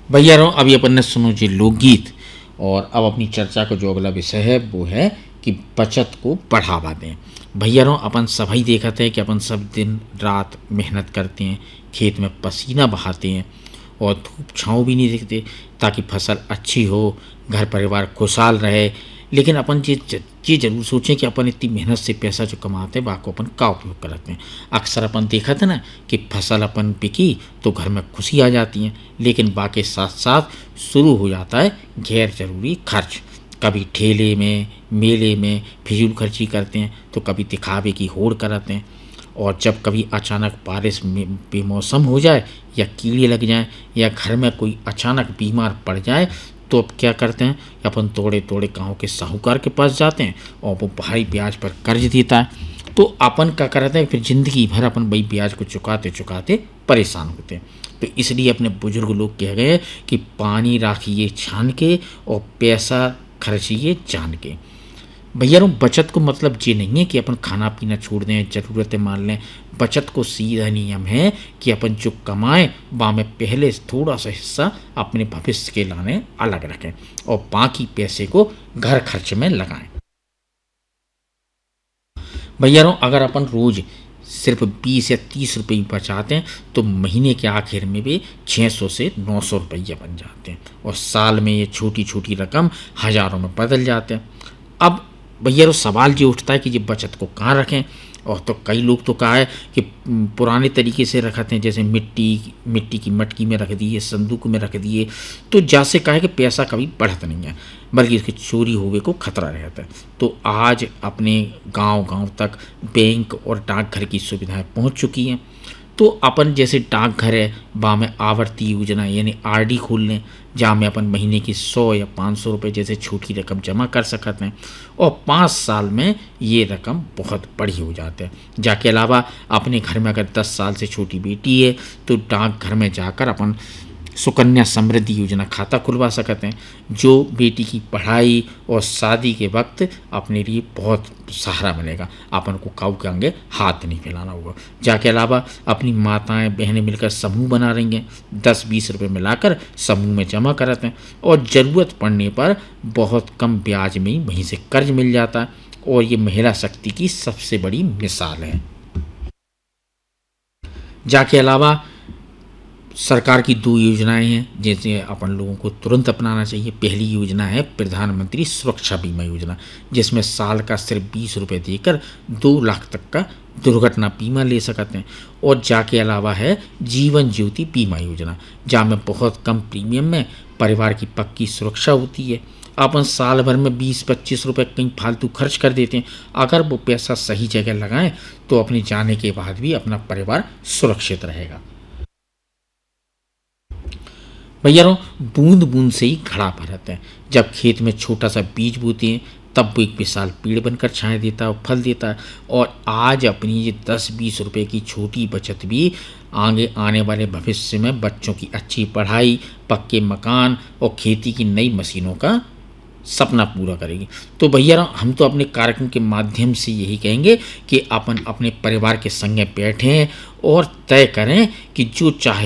भैया अभी अपन ने सुनो जी लोकगीत। और अब अपनी चर्चा का जो अगला विषय है वो है कि बचत को बढ़ावा दें। भैया अपन सभी देखते हैं कि अपन सब दिन रात मेहनत करते हैं, खेत में पसीना बहाते हैं और धूप छाँव भी नहीं देखते ताकि फसल अच्छी हो, घर परिवार खुशहाल रहे। लेकिन अपन ये जरूर सोचें कि अपन इतनी मेहनत से पैसा जो कमाते हैं वाको अपन का उपयोग करते हैं। अक्सर अपन देखा था ना कि फसल अपन बिकी तो घर में खुशी आ जाती है, लेकिन बाकी साथ साथ शुरू हो जाता है गैर जरूरी खर्च। कभी ठेले में, मेले में फिजूल खर्ची करते हैं, तो कभी दिखावे की होड़ कराते हैं। और जब कभी अचानक बारिश में बेमौसम हो जाए या कीड़े लग जाएं या घर में कोई अचानक बीमार पड़ जाए, तो अब क्या करते हैं, अपन तोड़े तोड़े गाँव के साहूकार के पास जाते हैं और वो भारी ब्याज पर कर्ज देता है। तो अपन क्या करते हैं, फिर जिंदगी भर अपन वही ब्याज को चुकाते चुकाते परेशान होते हैं। तो इसलिए अपने बुजुर्ग लोग कह गए कि पानी राखिए छान के और पैसा खर्चिए जान के। भैया बचत को मतलब ये नहीं है कि अपन खाना पीना छोड़ दें, ज़रूरतें मान लें। बचत को सीधा नियम है कि अपन जो कमाएं वहाँ में पहले थोड़ा सा हिस्सा अपने भविष्य के लाने अलग रखें और बाकी पैसे को घर खर्च में लगाएं। भैया अगर अपन रोज सिर्फ 20 या 30 रुपये बचाते हैं तो महीने के आखिर में भी 600 से 900 रुपये बन जाते हैं और साल में ये छोटी छोटी रकम हज़ारों में बदल जाते हैं। अब भैया सवाल ये उठता है कि ये बचत को कहाँ रखें। और तो कई लोग तो कहा है कि पुराने तरीके से रखते हैं, जैसे मिट्टी की मटकी में रख दिए, संदूक में रख दिए। तो जैसे कहा है कि पैसा कभी बढ़त नहीं है बल्कि इसके चोरी होने को खतरा रहता है। तो आज अपने गांव गांव तक बैंक और डाकघर की सुविधाएं पहुंच चुकी हैं। तो अपन जैसे डाकघर है वहाँ में आवर्ती योजना यानी आरडी खोल लें, जहाँ में अपन महीने की 100 या 500 रुपये जैसे छोटी रकम जमा कर सकते हैं और 5 साल में ये रकम बहुत बड़ी हो जाती है। जाके अलावा अपने घर में अगर 10 साल से छोटी बेटी है तो डाकघर में जाकर अपन सुकन्या समृद्धि योजना खाता खुलवा सकते हैं, जो बेटी की पढ़ाई और शादी के वक्त अपने लिए बहुत सहारा बनेगा। अपन को काऊ के आगे हाथ नहीं फैलाना होगा। जाके अलावा अपनी माताएं बहनें मिलकर समूह बना रही हैं, 10-20 रुपये मिलाकर समूह में जमा कराते हैं और ज़रूरत पड़ने पर बहुत कम ब्याज में ही वहीं से कर्ज मिल जाता है। और ये महिला शक्ति की सबसे बड़ी मिसाल है। जाके अलावा सरकार की 2 योजनाएं हैं जैसे अपन लोगों को तुरंत अपनाना चाहिए। पहली योजना है प्रधानमंत्री सुरक्षा बीमा योजना, जिसमें साल का सिर्फ 20 रुपये देकर 2 लाख तक का दुर्घटना बीमा ले सकते हैं। और जाके अलावा है जीवन ज्योति बीमा योजना, जहाँ में बहुत कम प्रीमियम में परिवार की पक्की सुरक्षा होती है। अपन साल भर में 20-25 रुपये कहीं फालतू खर्च कर देते हैं, अगर वो पैसा सही जगह लगाएं तो अपने जाने के बाद भी अपना परिवार सुरक्षित रहेगा। भैया बूंद बूंद से ही घड़ा भरता है। जब खेत में छोटा सा बीज बोते हैं तब वो एक विशाल पेड़ बनकर छाया देता है और फल देता है। और आज अपनी ये 10-20 रुपए की छोटी बचत भी आगे आने वाले भविष्य में बच्चों की अच्छी पढ़ाई, पक्के मकान और खेती की नई मशीनों का सपना पूरा करेगी। तो भैया हम तो अपने कार्यक्रम के माध्यम से यही कहेंगे कि अपन अपने परिवार के संगे बैठें और तय करें कि जो चाहे